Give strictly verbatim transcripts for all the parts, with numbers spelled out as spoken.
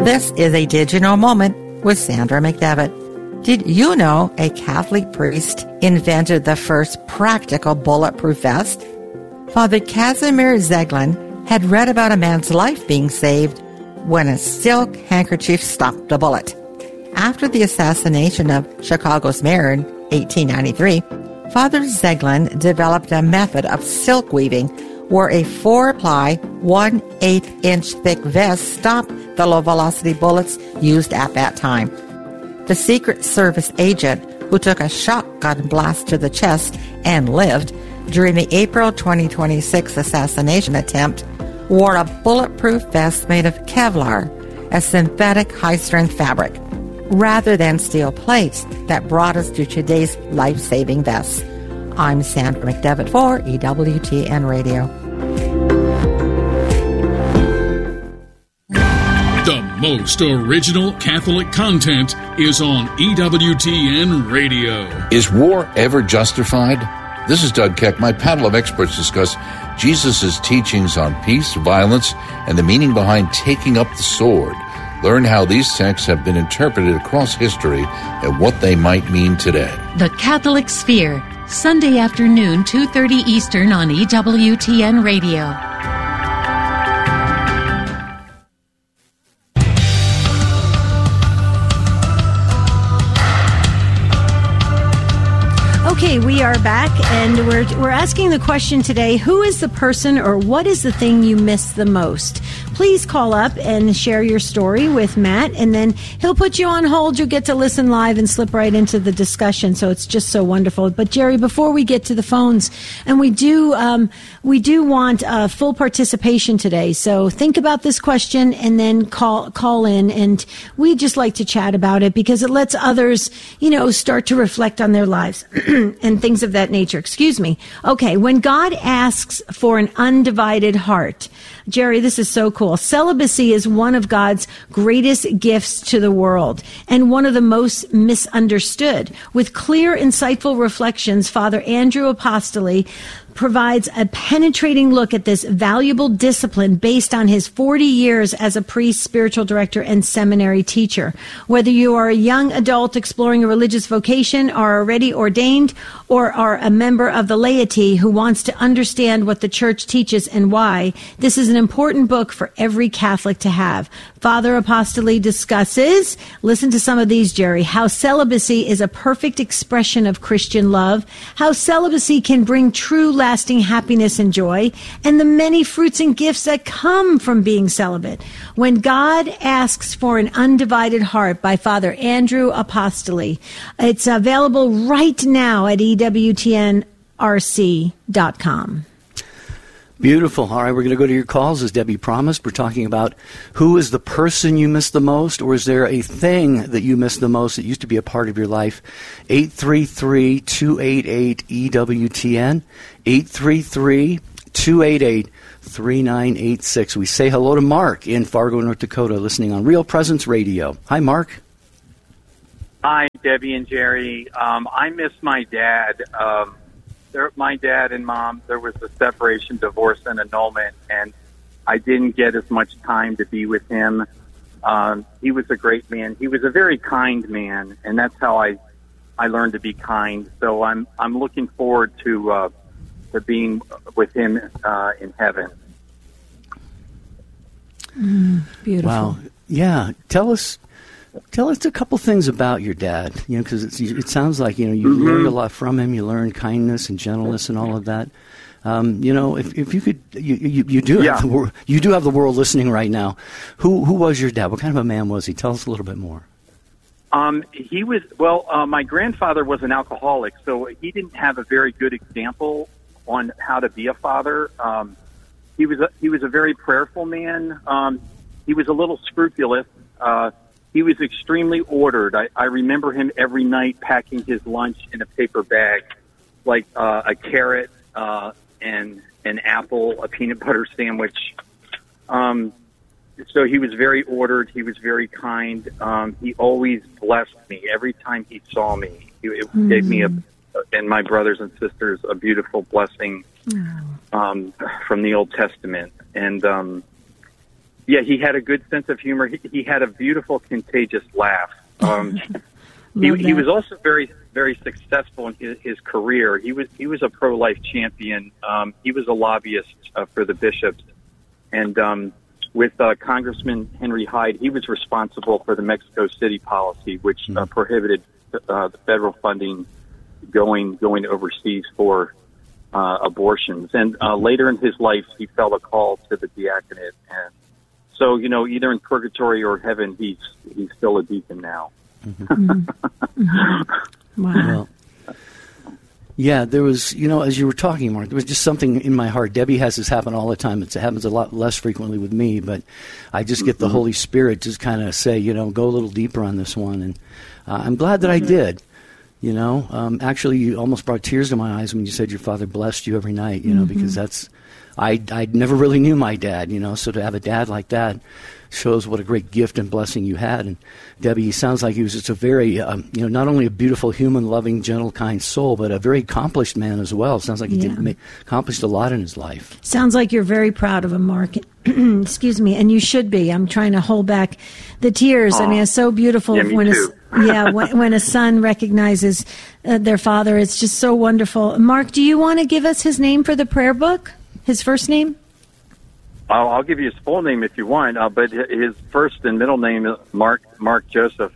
This is a Did You Know moment with Sandra McDevitt. Did you know a Catholic priest invented the first practical bulletproof vest? Father Casimir Zeglin had read about a man's life being saved when a silk handkerchief stopped a bullet. After the assassination of Chicago's mayor in eighteen ninety-three, Father Zeglin developed a method of silk weaving where a four-ply, one-eighth inch thick vest stopped the low-velocity bullets used at that time. The Secret Service agent who took a shotgun blast to the chest and lived during the April twenty twenty-six assassination attempt wore a bulletproof vest made of Kevlar, a synthetic high-strength fabric, rather than steel plates that brought us to today's life-saving vests. I'm Sandra McDevitt for E W T N Radio. The most original Catholic content is on E W T N Radio. Is war ever justified? This is Doug Keck. My panel of experts discuss Jesus' teachings on peace, violence, and the meaning behind taking up the sword. Learn how these texts have been interpreted across history and what they might mean today. The Catholic Sphere, Sunday afternoon, two thirty Eastern on E W T N Radio. Okay, we are back, and we're we're asking the question today, who is the person or what is the thing you miss the most? Please call up and share your story with Matt, and then he'll put you on hold. You'll get to listen live and slip right into the discussion, so it's just so wonderful. But, Jerry, before we get to the phones, and we do um, we do want uh, full participation today, so think about this question and then call call in, and we just like to chat about it because it lets others, you know, start to reflect on their lives and things of that nature. Excuse me. Okay, when God asks for an undivided heart, Jerry, this is so cool. Celibacy is one of God's greatest gifts to the world and one of the most misunderstood. With clear, insightful reflections, Father Andrew Apostoli provides a penetrating look at this valuable discipline based on his forty years as a priest, spiritual director, and seminary teacher. Whether you are a young adult exploring a religious vocation, are already ordained, or are a member of the laity who wants to understand what the church teaches and why, this is an important book for every Catholic to have. Father Apostoli discusses, listen to some of these, Jerry, how celibacy is a perfect expression of Christian love, how celibacy can bring true lasting happiness and joy, and the many fruits and gifts that come from being celibate. When God Asks for an Undivided Heart by Father Andrew Apostoli. It's available right now at E W T N R C dot com. Beautiful. All right, we're going to go to your calls, as Debbie promised. We're talking about who is the person you miss the most, or is there a thing that you miss the most that used to be a part of your life? eight three three, two eight eight, E W T N, eight three three, two eight eight, three nine eight six. We say hello to Mark in Fargo, North Dakota, listening on Real Presence Radio. Hi, Mark. Hi, Debbie and Jerry. Um, I miss my dad. Um, there, my dad and mom, there was a separation, divorce, and annulment, and I didn't get as much time to be with him. Um, he was a great man. He was a very kind man, and that's how I, I learned to be kind. So I'm I'm looking forward to uh, to being with him uh, in heaven. Mm, beautiful. Wow. Yeah. Tell us. Tell us a couple things about your dad, you know, because it sounds like, you know, you mm-hmm. learned a lot from him. You learned kindness and gentleness and all of that. Um, you know, if if you could, you you, you do yeah. have the world, you do have the world listening right now. Who who was your dad? What kind of a man was he? Tell us a little bit more. Um, he was well. Uh, my grandfather was an alcoholic, so he didn't have a very good example on how to be a father. Um, he was a, he was a very prayerful man. Um, he was a little scrupulous. Uh, He was extremely ordered. I, I remember him every night packing his lunch in a paper bag, like uh, a carrot uh, and an apple, a peanut butter sandwich. Um, so he was very ordered. He was very kind. Um, he always blessed me every time he saw me. He it mm. gave me a, and my brothers and sisters a beautiful blessing um, from the Old Testament. And um, Yeah, he had a good sense of humor. He, he had a beautiful, contagious laugh. Um, he, he was also very, very successful in his, his career. He was he was a pro-life champion. Um, he was a lobbyist uh, for the bishops, and um, with uh, Congressman Henry Hyde, he was responsible for the Mexico City policy, which uh, prohibited uh, the federal funding going going overseas for uh, abortions. And uh, later in his life, he felt a call to the diaconate, and so, you know, either in purgatory or heaven, he's he's still a deacon now. Mm-hmm. Mm-hmm. Wow. Well, yeah, there was, you know, as you were talking, Mark, there was just something in my heart. Debbie has this happen all the time. It happens a lot less frequently with me, but I just get the Holy Spirit just kind of say, you know, go a little deeper on this one. And uh, I'm glad that I did. You know, um, actually, you almost brought tears to my eyes when you said your father blessed you every night, you know, mm-hmm. because that's, I, I never really knew my dad, you know, so to have a dad like that shows what a great gift and blessing you had. And Debbie, he sounds like he was just a very, um, you know, not only a beautiful, human, loving, gentle, kind soul, but a very accomplished man as well. Sounds like he yeah. did ma- accomplished a lot in his life. Sounds like you're very proud of him, Mark. Excuse me, and you should be. I'm trying to hold back the tears. Aww. I mean, it's so beautiful yeah, me when too. a, yeah, when, when a son recognizes uh, their father. It's just so wonderful. Mark, do you want to give us his name for the prayer book? His first name? I'll, I'll give you his full name if you want, uh, but his first and middle name is Mark Mark Joseph.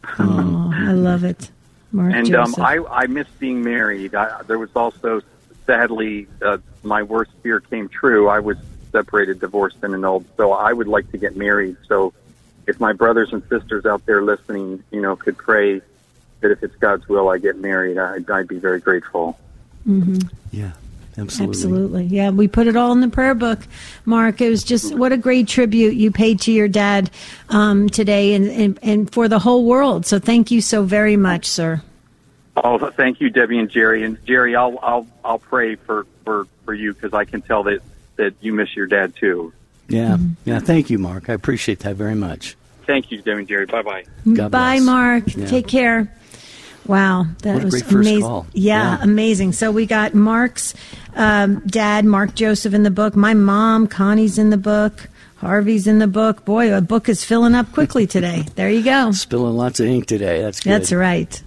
Oh, I love it, Mark and Joseph. um, I I miss being married. I, there was also, sadly, uh, my worst fear came true. I was separated, divorced, and annulled. So I would like to get married. So if my brothers and sisters out there listening, you know, could pray that if it's God's will, I get married, I'd, I'd be very grateful. Mm-hmm. Yeah. Absolutely. Absolutely. Yeah, we put it all in the prayer book, Mark. It was just what a great tribute you paid to your dad um, today and, and, and for the whole world. So thank you so very much, sir. Oh, thank you, Debbie and Jerry. And Jerry, I'll I'll I'll pray for, for, for you because I can tell that, that you miss your dad too. Yeah. Mm-hmm. Yeah. Thank you, Mark. I appreciate that very much. Thank you, Debbie and Jerry. Bye-bye. God Bye, bless. Mark. Yeah. Take care. Wow, that what a was great first amazing. Call. Yeah, yeah, amazing. So we got Mark's um, dad, Mark Joseph, in the book. My mom, Connie's in the book. Harvey's in the book. Boy, a book is filling up quickly today. There you go. Spilling lots of ink today. That's good. That's right.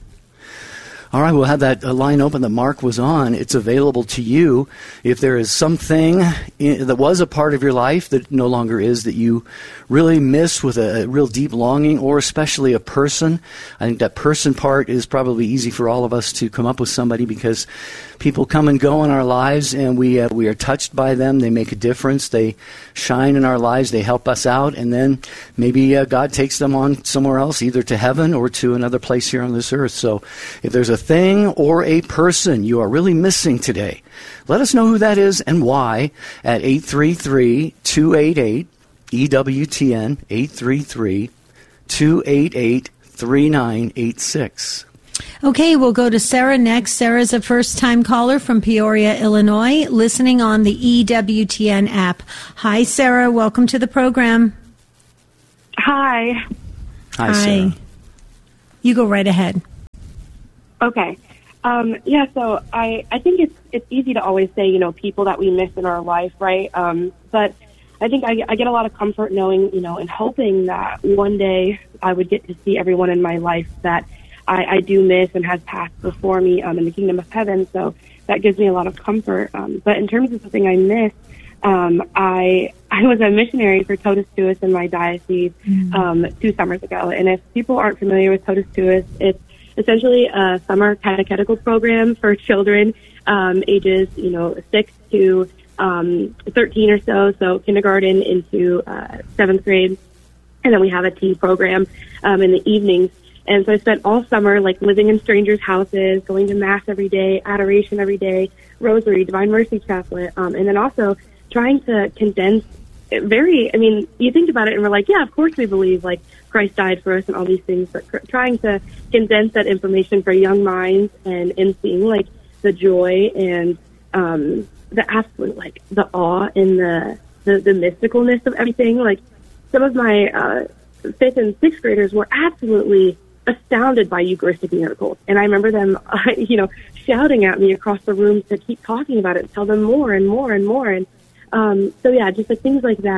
All right, we'll have that uh, line open that Mark was on. It's available to you. If there is something in, that was a part of your life that no longer is, that you really miss with a, a real deep longing, or especially a person, I think that person part is probably easy for all of us to come up with somebody, because people come and go in our lives, and we uh, we are touched by them. They make a difference. They shine in our lives. They help us out, and then maybe uh, God takes them on somewhere else, either to heaven or to another place here on this earth. So if there's a thing or a person you are really missing today, let us know who that is and why at eight three three, two eight eight, E W T N, eight three three, two eight eight, three nine eight six. Okay, we'll go to Sarah next. Sarah's a first-time caller from Peoria, Illinois, listening on the E W T N app. Hi, Sarah. Welcome to the program. Hi. Hi, Hi. Sarah. You go right ahead. Okay. Um, yeah, so I, I think it's it's easy to always say, you know, people that we miss in our life, right? Um, but I think I, I get a lot of comfort knowing, you know, and hoping that one day I would get to see everyone in my life that I, I do miss and has passed before me um, in the kingdom of heaven. So that gives me a lot of comfort. Um, but in terms of something I miss, um, I I was a missionary for Totus Tuus in my diocese um, two summers ago. And if people aren't familiar with Totus Tuus, it's essentially a summer catechetical program for children um, ages, you know, six to um, thirteen or so, so kindergarten into uh, seventh grade. And then we have a teen program um, in the evenings. And so I spent all summer, like, living in strangers' houses, going to Mass every day, adoration every day, rosary, Divine Mercy Chaplet, um, and then also trying to condense very, I mean, you think about it and we're like, yeah, of course we believe, like, Christ died for us and all these things, but cr- trying to condense that information for young minds and, and seeing, like, the joy and um, the absolute, like, the awe and the, the, the mysticalness of everything. Like, some of my uh, fifth and sixth graders were absolutely astounded by Eucharistic miracles. And I remember them, uh, you know, shouting at me across the room to keep talking about it and tell them more and more and more. And um, so, yeah, just like things like that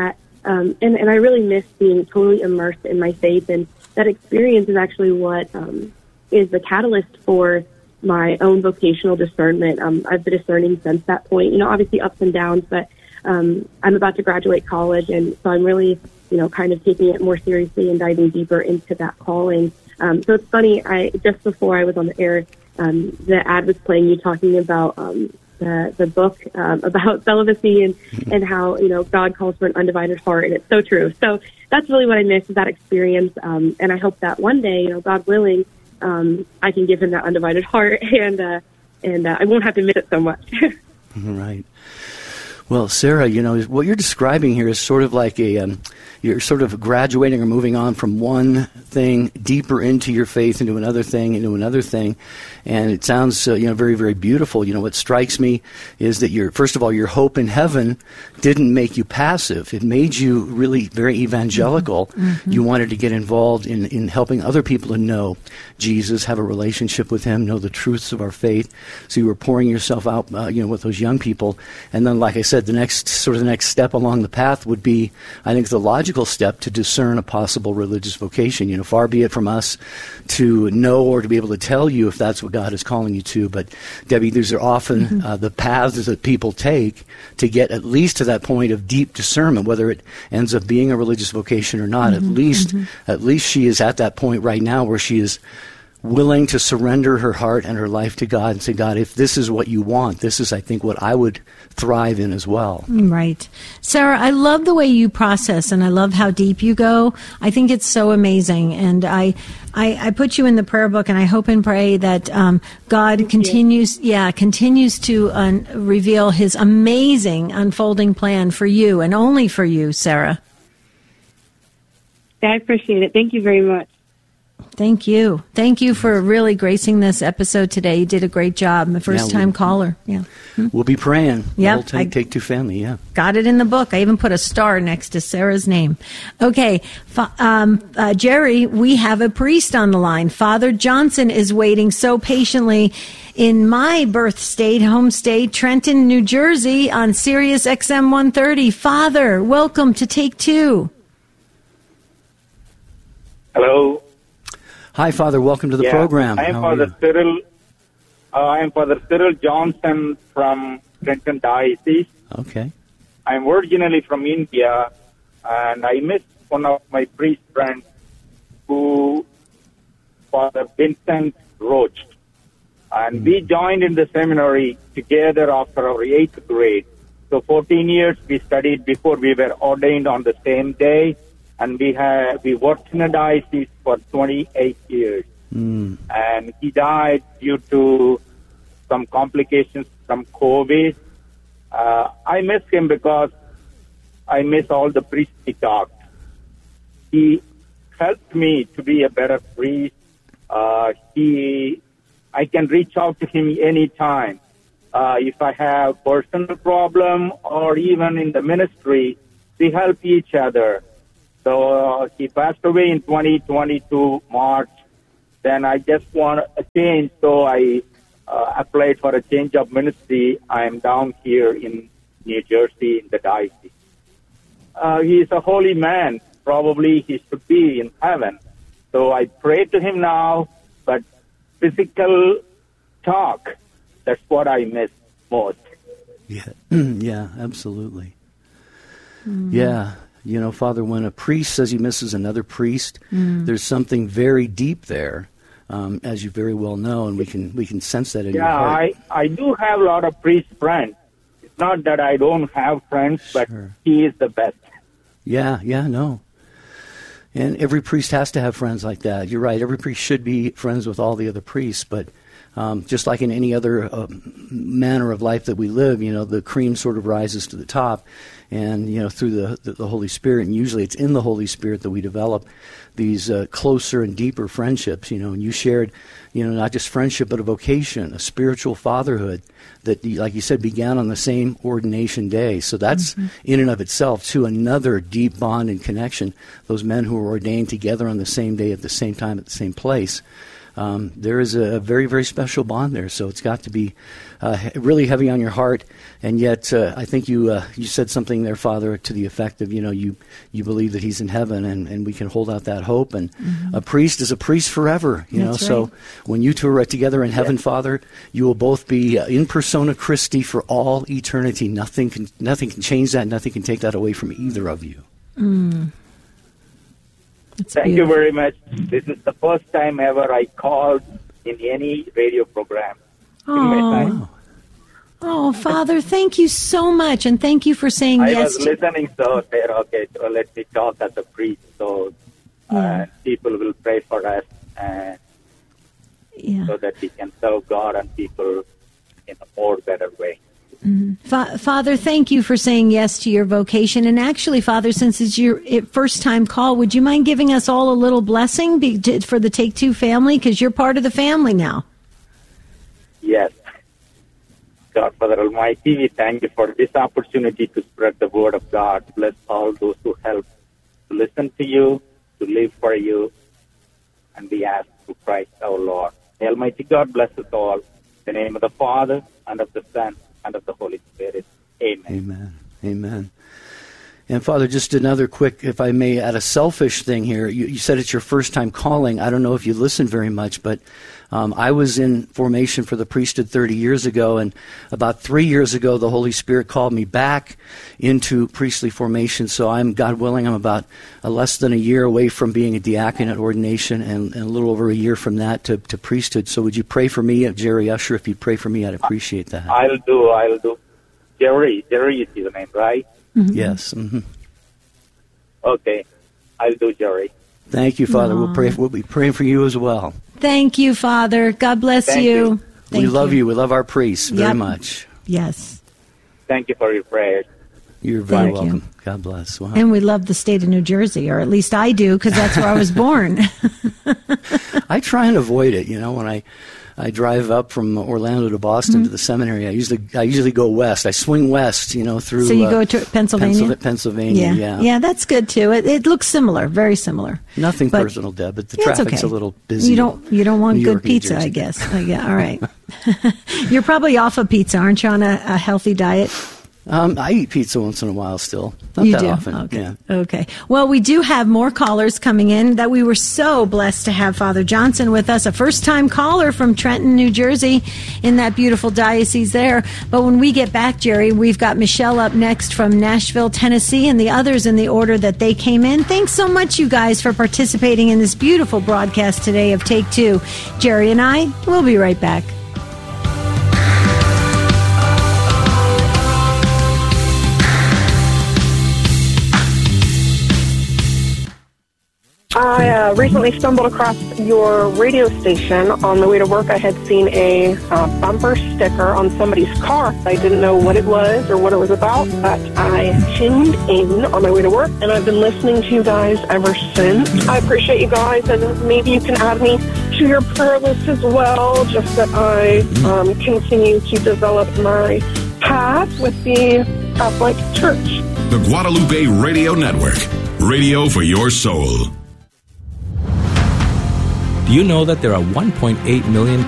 Um, and, and I really miss being totally immersed in my faith. And that experience is actually what um, is the catalyst for my own vocational discernment. Um, I've been discerning since that point, you know, obviously ups and downs, but um, I'm about to graduate college. And so I'm really, you know, kind of taking it more seriously and diving deeper into that calling. Um, so it's funny, I just before I was on the air, um, the ad was playing you talking about um, the, the book um, about celibacy and, and how, you know, God calls for an undivided heart, and it's so true. So that's really what I miss is that experience, um, and I hope that one day, you know, God willing, um, I can give him that undivided heart, and uh, and uh, I won't have to miss it so much. Right. Well, Sarah, you know, what you're describing here is sort of like a, um, you're sort of graduating or moving on from one thing deeper into your faith, into another thing, into another thing. And it sounds, uh, you know, very, very beautiful. You know, what strikes me is that your, first of all, your hope in heaven didn't make you passive. It made you really very evangelical. Mm-hmm. You wanted to get involved in, in helping other people to know Jesus, have a relationship with him, know the truths of our faith. So you were pouring yourself out, uh, you know, with those young people. And then, like I said, the next sort of the next step along the path would be, I think, the logical step to discern a possible religious vocation. You know, far be it from us to know or to be able to tell you if that's what God is calling you to. But Debbie, these are often mm-hmm. uh, the paths that people take to get at least to that point of deep discernment, whether it ends up being a religious vocation or not. Mm-hmm. At least, mm-hmm. at least she is at that point right now where she is willing to surrender her heart and her life to God and say, God, if this is what you want, this is, I think, what I would thrive in as well. Right. Sarah, I love the way you process, and I love how deep you go. I think it's so amazing. And I I, I put you in the prayer book, and I hope and pray that um, God Thank continues, you. yeah, continues to uh, reveal his amazing unfolding plan for you, and only for you, Sarah. I appreciate it. Thank you very much. Thank you. Thank you for really gracing this episode today. You did a great job. My first yeah, time we'll, caller. Yeah. We'll be praying. Yeah. We'll take, take Two Family, yeah. Got it in the book. I even put a star next to Sarah's name. Okay. Um, uh, Jerry, we have a priest on the line. Father Johnson is waiting so patiently in my birth state, home state, Trenton, New Jersey, on Sirius X M one thirty. Father, welcome to Take Two. Hello. Hi, Father. Welcome to the yeah, program. I am How Father Cyril. Uh, I am Father Cyril Johnson from Trenton Diocese. Okay. I am originally from India, and I met one of my priest friends, who Father Vincent Roach, and mm. we joined in the seminary together after our eighth grade. So fourteen years we studied before we were ordained on the same day. And we had we worked in a diocese for twenty-eight years, mm. and he died due to some complications from COVID. Uh, I miss him because I miss all the priestly talk. He helped me to be a better priest. Uh, he, I can reach out to him anytime uh, if I have personal problem or even in the ministry. We help each other. So uh, he passed away in twenty twenty-two, March. Then I just want a change, so I uh, applied for a change of ministry. I am down here in New Jersey in the diocese. Uh, he is a holy man. Probably he should be in heaven. So I pray to him now, but physical talk, that's what I miss most. Yeah, yeah, absolutely. Mm. Yeah. You know, Father, when a priest says he misses another priest, mm. there's something very deep there, um, as you very well know, and we can we can sense that in yeah, your heart. Yeah, I, I do have a lot of priest friends. It's not that I don't have friends, but sure. He is the best. Yeah, yeah, no. And every priest has to have friends like that. You're right. Every priest should be friends with all the other priests, but um, just like in any other uh, manner of life that we live, you know, the cream sort of rises to the top. And, you know, through the, the, the Holy Spirit, and usually it's in the Holy Spirit that we develop these uh, closer and deeper friendships, you know, and you shared, you know, not just friendship, but a vocation, a spiritual fatherhood that, like you said, began on the same ordination day. So that's mm-hmm. in and of itself, too, another deep bond and connection. Those men who were ordained together on the same day at the same time at the same place. um, there is a very, very special bond there. So it's got to be uh, he- really heavy on your heart. And yet, uh, I think you uh, you said something there, Father, to the effect of, you know, you, you believe that he's in heaven, and, and we can hold out that hope. And mm-hmm. a priest is a priest forever, you That's know. right. So when you two are together in heaven, yes. Father, you will both be uh, in persona Christi for all eternity. Nothing can nothing can change that. Nothing can take that away from either of you. Mm. Thank beautiful. you very much. This is the first time ever I called in any radio program. Oh, oh, Father, thank you so much, and thank you for saying I yes. I was listening, so I said, okay, so let me talk as a priest, so uh, yeah. people will pray for us, uh, yeah. so that we can serve God and people in a more better way. Mm-hmm. Fa- Father, thank you for saying yes to your vocation. And actually, Father, since it's your first time call, would you mind giving us all a little blessing be- to, for the Take Two family? Because you're part of the family now. Yes. God, Father Almighty, we thank you for this opportunity to spread the word of God. Bless all those who help to listen to you, to live for you, and we ask through Christ our Lord. The Almighty God bless us all. In the name of the Father, and of the Son, and of the Holy Spirit. Amen. Amen. Amen. And Father, just another quick, if I may add a selfish thing here. You, you said it's your first time calling. I don't know if you listen very much, but um, I was in formation for the priesthood thirty years ago, and about three years ago, the Holy Spirit called me back into priestly formation. So I'm, God willing, I'm about uh, less than a year away from being a diaconate ordination, and, and a little over a year from that to, to priesthood. So would you pray for me, Jerry Usher? If you'd pray for me, I'd appreciate that. I'll do, I'll do. Jerry, Jerry is the name, right? Mm-hmm. Yes. Mm-hmm. Okay, I'll do, Jerry. Thank you, Father. Aww. We'll pray. We'll be praying for you as well. Thank you, Father. God bless Thank you. you. Thank we love you. you. We love our priests very yep. much. Yes. Thank you for your prayers. You're very Thank welcome. You. God bless. Wow. And we love the state of New Jersey, or at least I do, because that's where I was born. I try and avoid it. You know, when I. I drive up from Orlando to Boston mm-hmm. to the seminary. I usually I usually go west. I swing west, you know, through. So you uh, go to Pennsylvania. Pensil- Pennsylvania, yeah. yeah, yeah, that's good too. It, it looks similar, very similar. Nothing but, personal, Deb, but the yeah, traffic's okay. a little busy. You don't you don't want New good York, pizza, I guess. uh, yeah, all right. You're probably off of pizza, aren't you? On a, a healthy diet. Um, I eat pizza once in a while still. Not you that do? often. Okay. Yeah. Okay. Well, we do have more callers coming in that we were so blessed to have Father Johnson with us, a first-time caller from Trenton, New Jersey, in that beautiful diocese there. But when we get back, Jerry, we've got Michelle up next from Nashville, Tennessee, and the others in the order that they came in. Thanks so much, you guys, for participating in this beautiful broadcast today of Take Two. Jerry and I will be right back. I uh, recently stumbled across your radio station. On the way to work, I had seen a uh, bumper sticker on somebody's car. I didn't know what it was or what it was about, but I tuned in on my way to work, and I've been listening to you guys ever since. I appreciate you guys, and maybe you can add me to your prayer list as well, just that I um, continue to develop my path with the Catholic Church. The Guadalupe Radio Network. Radio for your soul. Do you know that there are one point eight million